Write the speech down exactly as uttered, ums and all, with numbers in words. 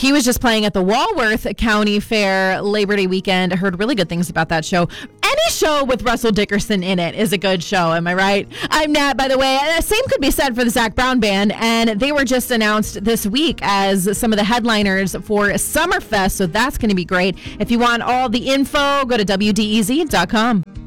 He was just playing at the Walworth County Fair Labor Day weekend. I heard really good things about that show. Any show with Russell Dickerson in it is a good show, am I right? I'm Nat, by the way. Uh, Same could be said for the Zac Brown Band, and they were just announced this week as some of the headliners for Summerfest, so that's going to be great. If you want all the info, go to W D E Z dot com.